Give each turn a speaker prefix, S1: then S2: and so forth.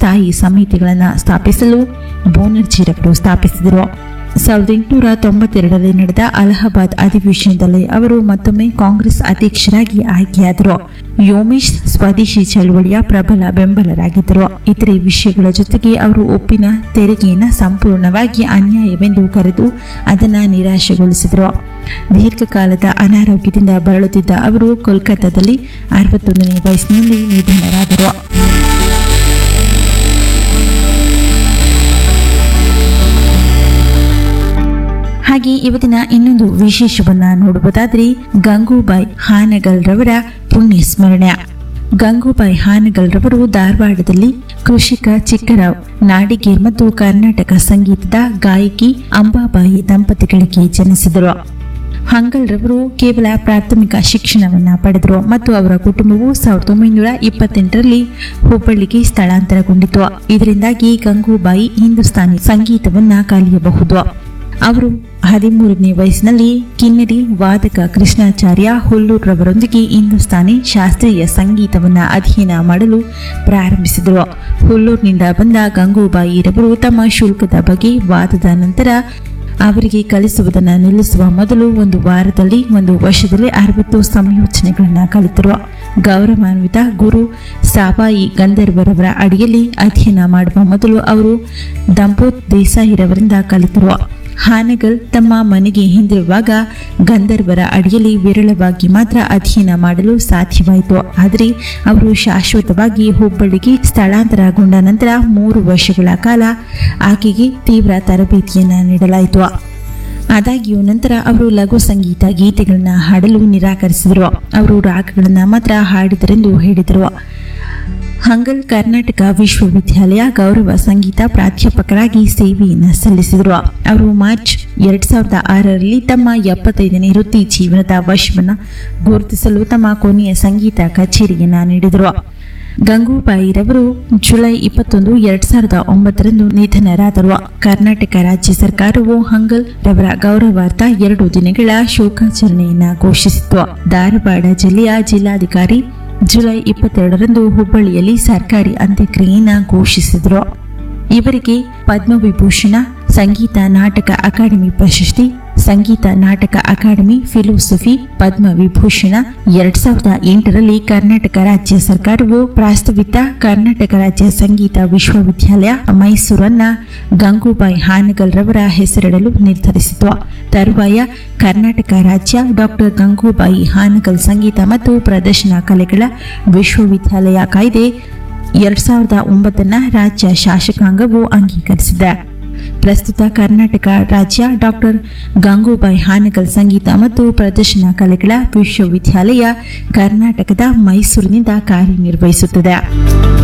S1: ಸ್ಥಾಯಿ ಸಮಿತಿಗಳನ್ನು ಸ್ಥಾಪಿಸಲು ಬೋನರ್ಜಿರವರು ಸ್ಥಾಪಿಸಿದರು. 1892ರಲ್ಲಿ ನಡೆದ ಅಲಹಾಬಾದ್ ಅಧಿವೇಶನದಲ್ಲಿ ಅವರು ಮತ್ತೊಮ್ಮೆ ಕಾಂಗ್ರೆಸ್ ಅಧ್ಯಕ್ಷರಾಗಿ ಆಯ್ಕೆಯಾದರು. ಯೋಮೇಶ್ ಸ್ವದೇಶಿ ಚಳವಳಿಯ ಪ್ರಬಲ ಬೆಂಬಲರಾಗಿದ್ದರು. ಇತರೆ ವಿಷಯಗಳ ಜೊತೆಗೆ ಅವರು ಉಪ್ಪಿನ ತೆರಿಗೆಯನ್ನು ಸಂಪೂರ್ಣವಾಗಿ ಅನ್ಯಾಯವೆಂದು ಕರೆದು ಅದನ್ನು ನಿರಾಶೆಗೊಳಿಸಿದರು. ದೀರ್ಘಕಾಲದ ಅನಾರೋಗ್ಯದಿಂದ ಬಳಲುತ್ತಿದ್ದ ಅವರು ಕೋಲ್ಕತ್ತಾದಲ್ಲಿ 61ನೇ ವಯಸ್ಸಿನಲ್ಲಿ ನಿಧನರಾದರು. ಹಾಗೆ ಇವತ್ತಿನ ಇನ್ನೊಂದು ವಿಶೇಷವನ್ನ ನೋಡುವುದಾದರೆ ಗಂಗೂಬಾಯಿ ಹಾನಗಲ್ ರವರ ಪುಣ್ಯ ಸ್ಮರಣೆ. ಗಂಗೂಬಾಯಿ ಹಾನಗಲ್ ರವರು ಧಾರವಾಡದಲ್ಲಿ ಕೃಷಿಕ ಚಿಕ್ಕರಾವ್ ನಾಡಿಗೇರ್ ಮತ್ತು ಕರ್ನಾಟಕ ಸಂಗೀತದ ಗಾಯಕಿ ಅಂಬಾಬಾಯಿ ದಂಪತಿಗಳಿಗೆ ಜನಿಸಿದರು. ಹಾನಗಲ್ ರವರು ಕೇವಲ ಪ್ರಾಥಮಿಕ ಶಿಕ್ಷಣವನ್ನ ಪಡೆದರು ಮತ್ತು ಅವರ ಕುಟುಂಬವು 1928ರಲ್ಲಿ ಹುಬ್ಬಳ್ಳಿಗೆ ಸ್ಥಳಾಂತರಗೊಂಡಿತು. ಇದರಿಂದಾಗಿ ಗಂಗೂಬಾಯಿ ಹಿಂದೂಸ್ತಾನಿ ಸಂಗೀತವನ್ನ ಕಲಿಯಬಹುದು. ಅವರು 13ನೇ ವಯಸ್ಸಿನಲ್ಲಿ ಕಿನ್ನರಿ ವಾದಕ ಕೃಷ್ಣಾಚಾರ್ಯ ಹುಲ್ಲೂರ್ ರವರೊಂದಿಗೆ ಹಿಂದೂಸ್ತಾನಿ ಶಾಸ್ತ್ರೀಯ ಸಂಗೀತವನ್ನು ಅಧ್ಯಯನ ಮಾಡಲು ಪ್ರಾರಂಭಿಸಿದರು. ಹುಲ್ಲೂರ್ನಿಂದ ಬಂದ ಗಂಗೂಬಾಯಿ ರವರು ತಮ್ಮ ಶುಲ್ಕದ ಬಗ್ಗೆ ವಾದದ ನಂತರ ಅವರಿಗೆ ಕಲಿಸುವುದನ್ನು ನಿಲ್ಲಿಸುವ ಮೊದಲು ಒಂದು ವಾರದಲ್ಲಿ 1 ವರ್ಷದಲ್ಲಿ 60 ಸಂಯೋಜನೆಗಳನ್ನು ಕಲಿತರು. ಗೌರವಾನ್ವಿತ ಗುರು ಸಾಬಾಯಿ ಗಂಧರ್ವರವರ ಅಡಿಯಲ್ಲಿ ಅಧ್ಯಯನ ಮಾಡುವ ಮೊದಲು ಅವರು ದಂಪೋತ್ ದೇಸಾಯಿರವರಿಂದ ಕಲಿತರು. ಹಾನಗಲ್ ತಮ್ಮ ಮನೆಗೆ ಹಿಂದಿರುವಾಗ ಗಂಧರ್ವರ ಅಡಿಯಲ್ಲಿ ವಿರಳವಾಗಿ ಮಾತ್ರ ಅಧ್ಯಯನ ಮಾಡಲು ಸಾಧ್ಯವಾಯಿತು. ಆದರೆ ಅವರು ಶಾಶ್ವತವಾಗಿ ಹುಬ್ಬಳ್ಳಿಗೆ ಸ್ಥಳಾಂತರಗೊಂಡ ನಂತರ 3 ವರ್ಷಗಳ ಕಾಲ ಆಕೆಗೆ ತೀವ್ರ ತರಬೇತಿಯನ್ನು ನೀಡಲಾಯಿತು. ಆದಾಗ್ಯೂ ನಂತರ ಅವರು ಲಘು ಸಂಗೀತ ಗೀತೆಗಳನ್ನು ಹಾಡಲು ನಿರಾಕರಿಸಿದರು. ಅವರು ರಾಗಗಳನ್ನು ಮಾತ್ರ ಹಾಡಿದರೆಂದು ಹೇಳಿದರು. ಹಂಗಲ್ ಕರ್ನಾಟಕ ವಿಶ್ವವಿದ್ಯಾಲಯ ಗೌರವ ಸಂಗೀತ ಪ್ರಾಧ್ಯಾಪಕರಾಗಿ ಸೇವೆಯನ್ನು ಸಲ್ಲಿಸಿದರು. ಅವರು ಮಾರ್ಚ್ 2006ರಲ್ಲಿ ತಮ್ಮ 75ನೇ ವೃತ್ತಿ ಜೀವನದ ವರ್ಷವನ್ನು ಗುರುತಿಸಲು ತಮ್ಮ ಕೊನೆಯ ಸಂಗೀತ ಕಚೇರಿಯನ್ನು ನೀಡಿದರು. ಗಂಗೂಬಾಯಿರವರು ಜುಲೈ 21, 2009ರಂದು ನಿಧನರಾದರು. ಕರ್ನಾಟಕ ರಾಜ್ಯ ಸರ್ಕಾರವು ಹಂಗಲ್ ರವರ ಗೌರವಾರ್ಥ 2 ದಿನಗಳ ಶೋಕಾಚರಣೆಯನ್ನು ಘೋಷಿಸಿತು. ಧಾರವಾಡ ಜಿಲ್ಲೆಯ ಜಿಲ್ಲಾಧಿಕಾರಿ ಜುಲೈ 22ರಂದು ಹುಬ್ಬಳ್ಳಿಯಲ್ಲಿ ಸರ್ಕಾರಿ ಅಂತ್ಯಕ್ರಿಯೆಯನ್ನು ಘೋಷಿಸಿದರು. ಇವರಿಗೆ ಪದ್ಮವಿಭೂಷಣ, ಸಂಗೀತ ನಾಟಕ ಅಕಾಡೆಮಿ ಪ್ರಶಸ್ತಿ, ಸಂಗೀತ ನಾಟಕ ಅಕಾಡೆಮಿ ಫಿಲೋಸಫಿ ಪದ್ಮವಿಭೂಷಣ 2008ರಲ್ಲಿ ಕರ್ನಾಟಕ ರಾಜ್ಯ ಸರ್ಕಾರವು ಪ್ರಾಸ್ತಾವಿತ ಕರ್ನಾಟಕ ರಾಜ್ಯ ಸಂಗೀತ ವಿಶ್ವವಿದ್ಯಾಲಯ ಮೈಸೂರನ್ನ ಗಂಗೂಬಾಯಿ ಹಾನಗಲ್ ರವರ ಹೆಸರಿಡಲು ನಿರ್ಧರಿಸಿತು. ತರುವಾಯ ಕರ್ನಾಟಕ ರಾಜ್ಯ ಡಾಕ್ಟರ್ ಗಂಗೂಬಾಯಿ ಹಾನಗಲ್ ಸಂಗೀತ ಮತ್ತು ಪ್ರದರ್ಶನ ಕಲೆಗಳ ವಿಶ್ವವಿದ್ಯಾಲಯ ಕಾಯ್ದೆ 2009ನ್ನ ರಾಜ್ಯ ಶಾಸಕಾಂಗವು ಅಂಗೀಕರಿಸಿದೆ. ಪ್ರಸ್ತುತ ಕರ್ನಾಟಕ ರಾಜ್ಯ ಡಾಕ್ಟರ್ ಗಂಗೂಬಾಯಿ ಹಾನಗಲ್ ಸಂಗೀತ ಮತ್ತು ಪ್ರದರ್ಶನ ಕಲೆಗಳ ವಿಶ್ವವಿದ್ಯಾಲಯ ಕರ್ನಾಟಕದ ಮೈಸೂರಿನಿಂದ ಕಾರ್ಯನಿರ್ವಹಿಸುತ್ತದೆ.